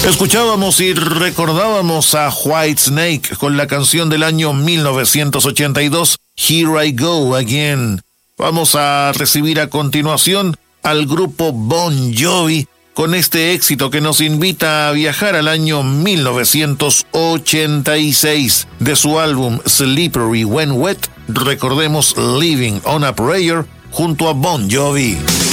Escuchábamos y recordábamos a Whitesnake con la canción del año 1982, Here I Go Again. Vamos a recibir a continuación al grupo Bon Jovi con este éxito que nos invita a viajar al año 1986. De su álbum Slippery When Wet, recordemos Living on a Prayer junto a Bon Jovi.